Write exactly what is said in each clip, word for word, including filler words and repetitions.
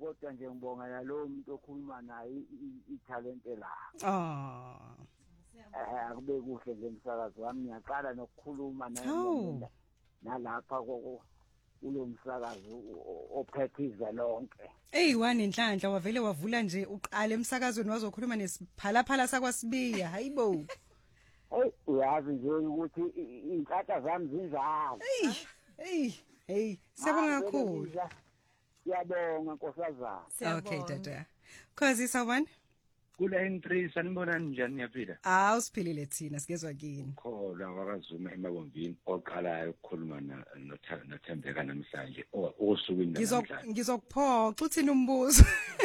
kodwa nje ngibonga nalowo muntu okhuluma naye italente la. Ah. Eh akube kuhle nje umsakazo wami ngiyaqala nokukhuluma naye nalapha koko ulomsakazo ophethiza lonke. Ey wani inhlanhla wavele wavula nje uqala emsakazweni wazokhuluma nesiphalaphala sakwasibiya hayibo. Hey uyazi nje ukuthi inhlanhla zami zinjalo. Hey hey hey siyabonga kakhulu. Siyabonga nkosazana. Okay tata. Khosi sawubona? Kule entry sanibona njani ngiyaphila? Ah usiphilile thina sigezwe kini. Khola wakazuma emabomvini oqalayo ukukhuluma noThembeka namhlanje osukwini namhlanje. Ngizokuphoxa uthini umbuzo?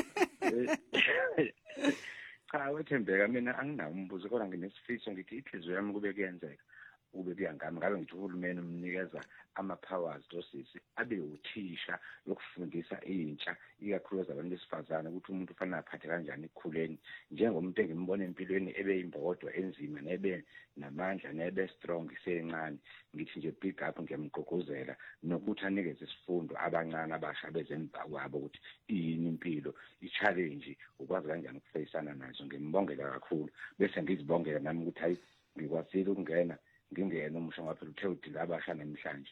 Cha wethembeka mina anginawo umbuzo kodwa nginesifiso ngithi inhliziyo yami kube kuyenzeka ube kuyangami ngabe ngithi uhulumeni umnikeza ama powers dosisi abe uthisha lokufundisa intsha ikakhulukazi abantu besifazane ukuthi umuntu ufanele aphathe kanjani ekukhuleni njengomuntu engimbona empilweni ebe imbodo enzima nebe namandla nebe strong isencane ngithi nje big up ngiyamgqugquzela nokuthi anikeze isifundo abancane abasha bezemba kwabo ukuthi yini impilo i-challenge ukwazi kanjani ukufacana nazo ngimbongela kakhulu bese ngizibongela nami ukuthi hayi ngikwazile ukungena ngingena umusho ngaphela uthe udila abasha namhlanje.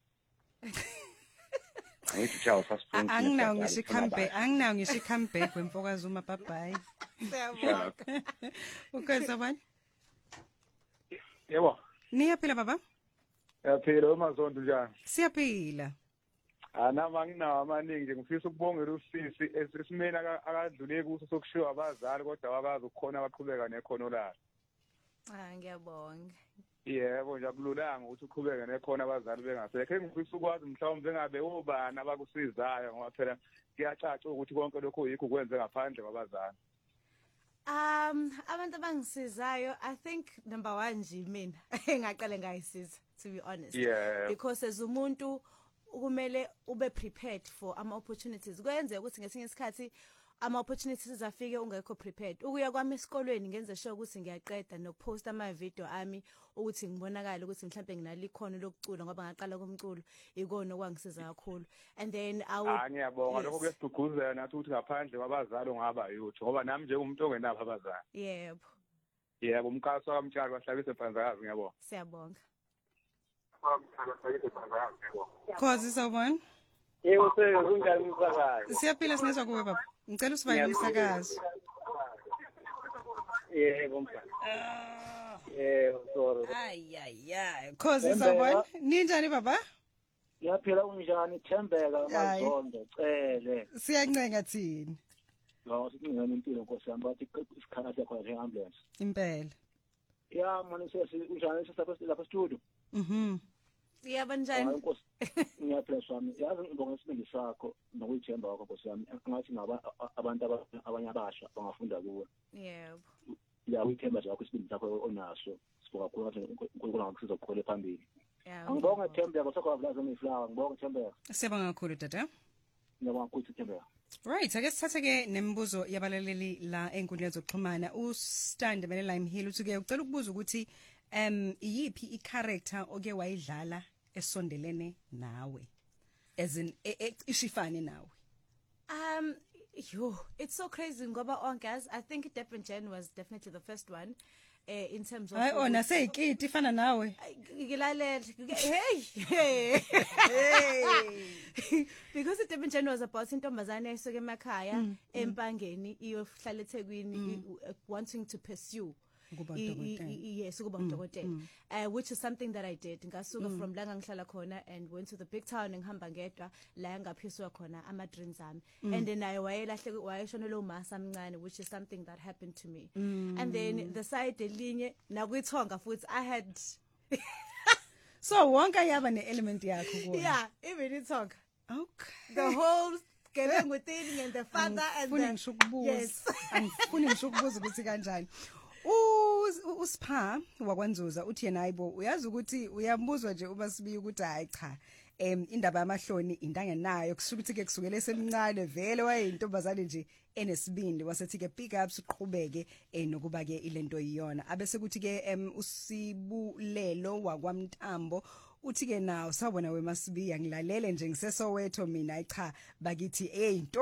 Ayithi chawo first point. Anginawo ngisho ikhambe, anginawo ngisho ikhambe kwemfokazi uma bye. Siyabonga. Ukwenza bani? Yebo. Niyaphila baba? Yaphila uMazondo njani? Siyaphila. Ana manginawo amaningi nje ngifisa ukubongela usisi esimeni akadlule kuso sokushiwa abazali kodwa wakazi ukukhona abaqhubeka nekhono lakhe. Ah ngiyabonga. Yebo nje akululanga ukuthi uqhubeke nekhona abazali bengasekho engifisa ukwazi mhlawumbe bengabe obani abakusizayo ngoba phela kuyacaca ukuthi konke lokho yikho kwenze ngaphandle kwabazali. Um abantu abangisizayo I think number one nje mina engaqale ngayisiza to be honest yeah. Because as umuntu kumele ube prepared for ama opportunities kwenze ukuthi ngesinye isikhathi ama opportunities afike ungekho prepared ukuya kwami esikolweni ngenze sure ukuthi ngiyaqeda nokupost ama video ami ukuthi ngibonakala ukuthi mhlambe nginalo ikhono lokucula ngoba ngaqala kumculo ikona okwangisiza kakhulu and then awu ah ngiyabonga lokho kuyasigqugquzela nathi ukuthi ngaphandle kwabazali ongaba yutho ngoba nami nje umuntu ongenapha abazali yebo yebo umkhaso kamtshali wahlabise phanzakazi ngiyabonga siyabonga Khosi sawubona? Yebo seke kunjani umsakazi? Siyaphila sinezwa kuwe baba. Ngicela usibane umsakazi. Yebo mfana. Ah. Yebo sorry. Ay ay ay. Khosi sawubona? Ninjani baba? Yaphila unjani Thembeka Mazondo cele. Siyancenga thini? Lo sicinga impilo Nkosi yami bathi isikhala sakho nje ambulance. Impela. Ya manje sesi unjani sesapha lapha studio? Mhm. Siyaba njani? Ngiyaphila swami. Yazi ngibonga isibindi sakho nokuyithemba kwakho Nkosi yami. Ngathi ngaba abantu abanye abasha bangafunda kuwe. Yebo. Ya uyithemba nje kwakho isibindi sakho onaso. Sibuka kakhulu ukuthi uNkulunkulu angakusiza ukukhole phambili. Yeah. Ngibonga Thembeka sakho avulaza ngiflawa. Ngibonga Thembeka. Siyabonga kakhulu tata. Ngiyabonga ukuthi Thembeka. Right, ake sithatheke nemibuzo yabalaleli la enkundleni zokuxhumana. uStande Lime Hill uthi ke ucela ukubuza ukuthi em iyipi i-character oke wayidlala esondelene nawe as in ishifane nawe? Um yo it's so crazy ngoba onke as I think Devin Jen was definitely the first one uh, in terms of hayi ona seyikiti ifana nawe ngilalela hey because Devin Jen was about intombazane esuke emakhaya empangeni iyohlala eThekwini wanting to pursue yes ukuba udokotela uh which is something that I did ngasuka mm. from la ngihlala khona and went to the big town ngihamba ngedwa la ngaphiswa khona ama dreams ami mm. and then I wayelahle wayeshonela umasa amncane which is something that happened to me mm. and then the side elinye nakwithonga futhi I had so wonke yaba ne element yakho kuona yeah even ithonga okay the whole getting within and the father and the yes angifuni ngisukubuza ukuthi kanjani uSpha wakwanzuza uthi yena ayibo uyazi ukuthi uyambuzwa nje uba sibiye ukuthi hayi cha em indaba yamahloni indangenayo kusuka ukuthi ke kusukela esemncane vele wayintombazane nje enesibindi wasethi ke pick up siqhubeke enokuba ke ilento iyona abese kuthi ke em usibulelo wakwamntambo uthi ke nawo sawubona weMasibiya ngilalele nje ngisesowetho mina cha bakithi hey